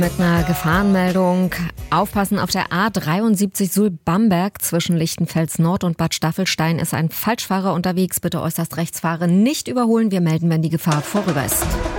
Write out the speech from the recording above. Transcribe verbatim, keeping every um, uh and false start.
Mit einer Gefahrenmeldung. Aufpassen, auf der A dreiundsiebzig Suhl-Bamberg zwischen Lichtenfels Nord und Bad Staffelstein ist ein Falschfahrer unterwegs. Bitte äußerst rechts fahren, nicht überholen. Wir melden, wenn die Gefahr vorüber ist.